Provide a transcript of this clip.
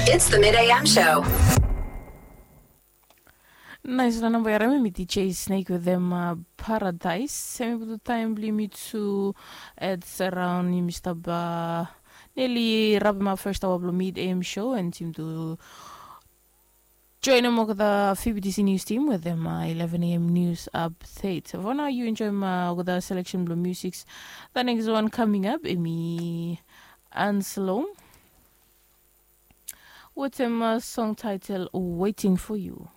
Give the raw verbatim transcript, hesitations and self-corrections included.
It's the Mid A M Show. Nice na number yarami mi D J Snake with them uh, Paradise. Semi butu time limit to it's around Mister Ba nearly wrap my first hour of the Mid A M Show and team to join them with the F B T C News team with them uh, eleven A M news update. For now you enjoy my with the selection blue musics. The next one coming up Amy Anselm with them uh, song title Waiting for You.